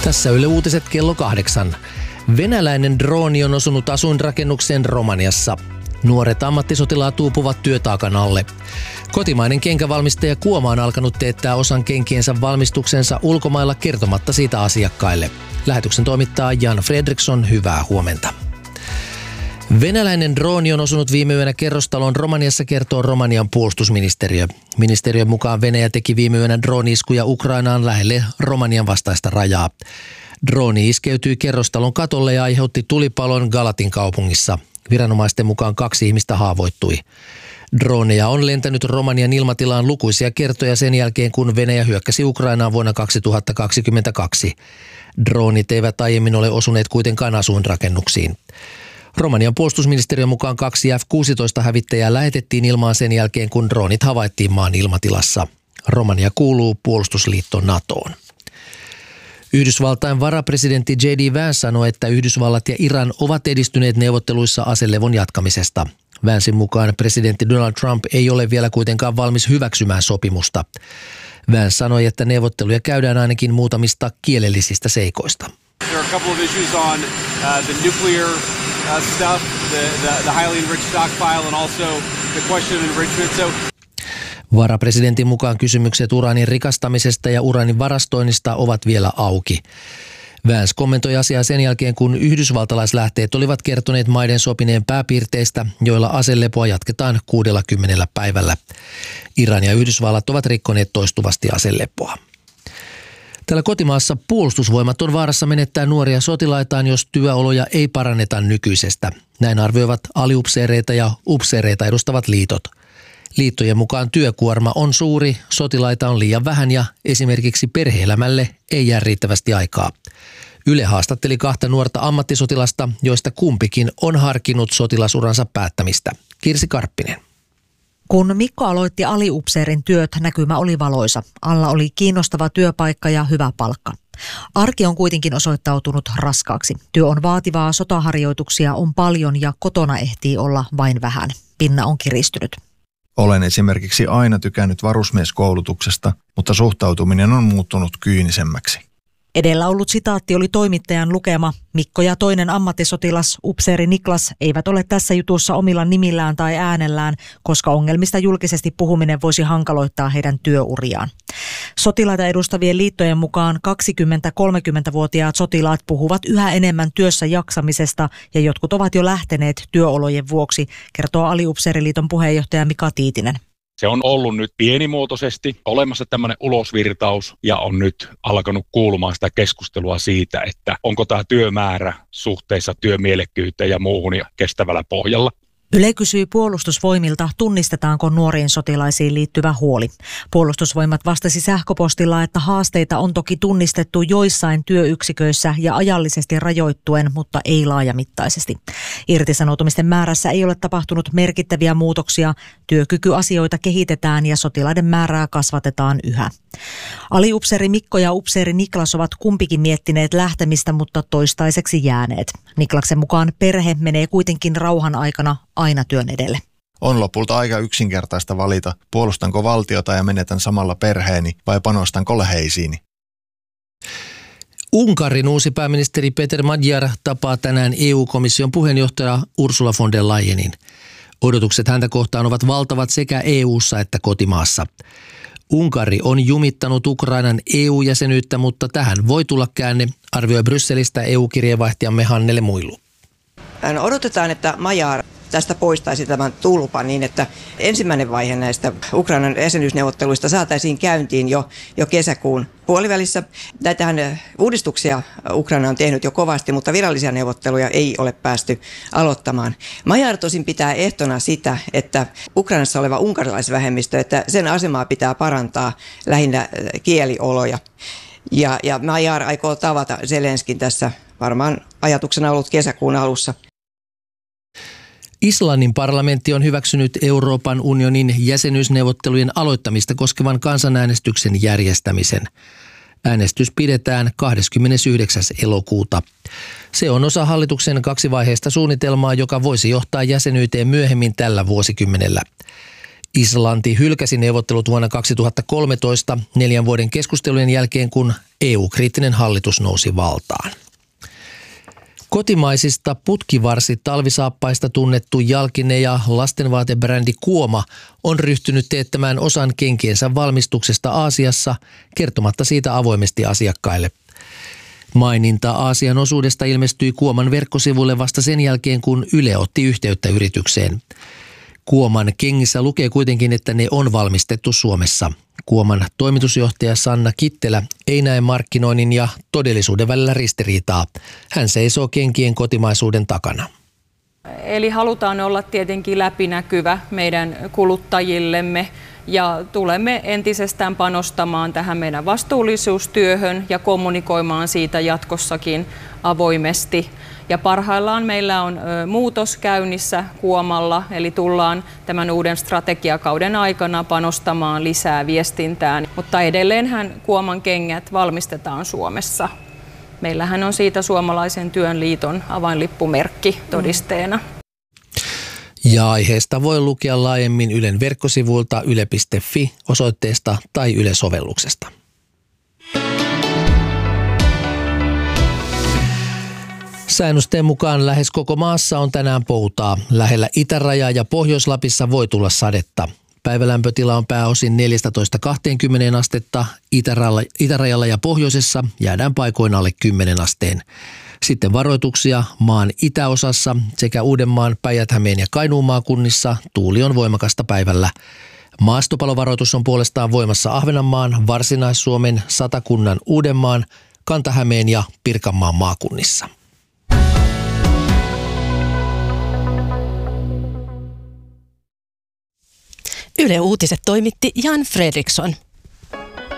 Tässä Yle Uutiset kello 8. Venäläinen drooni on osunut asuinrakennukseen Romaniassa. Nuoret ammattisotilaat uupuvat työtaakan alle. Kotimainen kenkävalmistaja Kuoma on alkanut teettää osan kenkiensä valmistuksensa ulkomailla kertomatta siitä asiakkaille. Lähetyksen toimittaa Jan Fredriksson, hyvää huomenta. Venäläinen drooni on osunut viime yönä kerrostaloon Romaniassa, kertoo Romanian puolustusministeriö. Ministeriön mukaan Venäjä teki viime yönä drooni-iskuja Ukrainaan lähelle Romanian vastaista rajaa. Drooni iskeytyi kerrostalon katolle ja aiheutti tulipalon Galatin kaupungissa. Viranomaisten mukaan 2 ihmistä haavoittui. Droneja on lentänyt Romanian ilmatilaan lukuisia kertoja sen jälkeen, kun Venäjä hyökkäsi Ukrainaan vuonna 2022. Droonit eivät aiemmin ole osuneet kuitenkaan asuinrakennuksiin. Romanian puolustusministeriön mukaan 2 F-16-hävittäjää lähetettiin ilmaan sen jälkeen, kun droonit havaittiin maan ilmatilassa. Romania kuuluu puolustusliitto NATOon. Yhdysvaltain varapresidentti J.D. Vance sanoi, että Yhdysvallat ja Iran ovat edistyneet neuvotteluissa aselevon jatkamisesta. Vancen mukaan presidentti Donald Trump ei ole vielä kuitenkaan valmis hyväksymään sopimusta. Vance sanoi, että neuvotteluja käydään ainakin muutamista kielellisistä seikoista. There are a couple of issues on the nuclear stuff, the highly enriched stockpile, and also the question of enrichment. Varapresidentin mukaan kysymykset uraanin rikastamisesta ja uraanin varastoinnista ovat vielä auki. Vance kommentoi asiaa sen jälkeen, kun yhdysvaltalaislähteet olivat kertoneet maiden sopineen pääpiirteistä, joilla aselepoa jatketaan 60 päivällä. Iran ja Yhdysvallat ovat rikkoneet toistuvasti aselepoa. Täällä kotimaassa puolustusvoimat on vaarassa menettää nuoria sotilaitaan, jos työoloja ei paranneta nykyisestä. Näin arvioivat aliupseereita ja upseereita edustavat liitot. Liittojen mukaan työkuorma on suuri, sotilaita on liian vähän ja esimerkiksi perhe-elämälle ei jää riittävästi aikaa. Yle haastatteli 2 nuorta ammattisotilasta, joista kumpikin on harkinnut sotilasuransa päättämistä. Kirsi Karppinen. Kun Mikko aloitti aliupseerin työt, näkymä oli valoisa. Alla oli kiinnostava työpaikka ja hyvä palkka. Arki on kuitenkin osoittautunut raskaaksi. Työ on vaativaa, sotaharjoituksia on paljon ja kotona ehtii olla vain vähän. Pinna on kiristynyt. Olen esimerkiksi aina tykännyt varusmieskoulutuksesta, mutta suhtautuminen on muuttunut kyynisemmäksi. Edellä ollut sitaatti oli toimittajan lukema. Mikko ja toinen ammattisotilas, upseeri Niklas, eivät ole tässä jutussa omilla nimillään tai äänellään, koska ongelmista julkisesti puhuminen voisi hankaloittaa heidän työuriaan. Sotilaita edustavien liittojen mukaan 20-30-vuotiaat sotilaat puhuvat yhä enemmän työssä jaksamisesta ja jotkut ovat jo lähteneet työolojen vuoksi, kertoo Aliupseeriliiton puheenjohtaja Mika Tiitinen. Se on ollut nyt pienimuotoisesti olemassa tämmöinen ulosvirtaus ja on nyt alkanut kuulumaan sitä keskustelua siitä, että onko tämä työmäärä suhteessa työmielekkyyteen ja muuhun ja kestävällä pohjalla. Yle kysyy Puolustusvoimilta, tunnistetaanko nuoriin sotilaisiin liittyvä huoli. Puolustusvoimat vastasi sähköpostilla, että haasteita on toki tunnistettu joissain työyksiköissä ja ajallisesti rajoittuen, mutta ei laajamittaisesti. Irtisanoutumisten määrässä ei ole tapahtunut merkittäviä muutoksia. Työkykyasioita kehitetään ja sotilaiden määrää kasvatetaan yhä. Aliupseeri Mikko ja upseeri Niklas ovat kumpikin miettineet lähtemistä, mutta toistaiseksi jääneet. Niklaksen mukaan perhe menee kuitenkin rauhan aikana aina työn edelle. On lopulta aika yksinkertaista valita, puolustanko valtiota ja menetän samalla perheeni vai panostanko läheisiini. Unkarin uusi pääministeri Peter Magyar tapaa tänään EU-komission puheenjohtaja Ursula von der Leyenin. Odotukset häntä kohtaan ovat valtavat sekä EU:ssa että kotimaassa. Unkari on jumittanut Ukrainan EU-jäsenyyttä, mutta tähän voi tulla käänne, arvioi Brysselistä EU-kirjeenvaihtajamme Hannele Muilu. Odotetaan, että Magyar tästä poistaisi tämän tulpan niin, että ensimmäinen vaihe näistä Ukrainan jäsenyysneuvotteluista saataisiin käyntiin jo kesäkuun puolivälissä. Näitähän uudistuksia Ukraina on tehnyt jo kovasti, mutta virallisia neuvotteluja ei ole päästy aloittamaan. Magyar tosin pitää ehtona sitä, että Ukrainassa oleva unkarilaisvähemmistö, että sen asemaa pitää parantaa lähinnä kielioloja. Ja Magyar aikoo tavata Zelenskin tässä, varmaan ajatuksena ollut kesäkuun alussa. Islannin parlamentti on hyväksynyt Euroopan unionin jäsenyysneuvottelujen aloittamista koskevan kansanäänestyksen järjestämisen. Äänestys pidetään 29. elokuuta. Se on osa hallituksen 2-vaiheista suunnitelmaa, joka voisi johtaa jäsenyyteen myöhemmin tällä vuosikymmenellä. Islanti hylkäsi neuvottelut vuonna 2013 4 vuoden keskustelujen jälkeen, kun EU-kriittinen hallitus nousi valtaan. Kotimaisista putkivarsi-talvisaappaista tunnettu jalkine- ja lastenvaatebrändi Kuoma on ryhtynyt teettämään osan kenkiensä valmistuksesta Aasiassa kertomatta siitä avoimesti asiakkaille. Maininta Aasian osuudesta ilmestyi Kuoman verkkosivuille vasta sen jälkeen, kun Yle otti yhteyttä yritykseen. Kuoman kengissä lukee kuitenkin, että ne on valmistettu Suomessa. Kuoman toimitusjohtaja Sanna Kittelä ei näe markkinoinnin ja todellisuuden välillä ristiriitaa. Hän seisoo kenkien kotimaisuuden takana. Eli halutaan olla tietenkin läpinäkyvä meidän kuluttajillemme ja tulemme entisestään panostamaan tähän meidän vastuullisuustyöhön ja kommunikoimaan siitä jatkossakin avoimesti. Ja parhaillaan meillä on muutos käynnissä Kuomalla, eli tullaan tämän uuden strategiakauden aikana panostamaan lisää viestintään. Mutta edelleenhän Kuoman kengät valmistetaan Suomessa. Meillähän on siitä Suomalaisen työn liiton avainlippumerkki todisteena. Ja aiheesta voi lukea laajemmin Ylen verkkosivuilta yle.fi osoitteesta tai Yle-sovelluksesta. Säännösten mukaan lähes koko maassa on tänään poutaa. Lähellä Itärajaa ja Pohjois-Lapissa voi tulla sadetta. Päivälämpötila on pääosin 14-20 astetta. Itärajalla ja pohjoisessa jäädään paikoin alle 10 asteen. Sitten varoituksia maan itäosassa sekä Uudenmaan, Päijät-Hämeen ja Kainuun maakunnissa. Tuuli on voimakasta päivällä. Maastopalovaroitus on puolestaan voimassa Ahvenanmaan, Varsinais-Suomen, Satakunnan, Uudenmaan, Kanta-Hämeen ja Pirkanmaan maakunnissa. Yle Uutiset toimitti Jan Fredriksson.